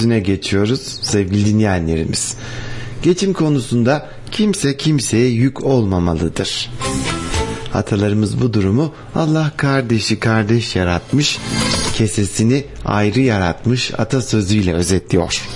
geçiyoruz sevgili dinleyenlerimiz. Geçim konusunda kimse kimseye yük olmamalıdır. Atalarımız bu durumu Allah kardeşi kardeş yaratmış, kesesini ayrı yaratmış atasözüyle özetliyor.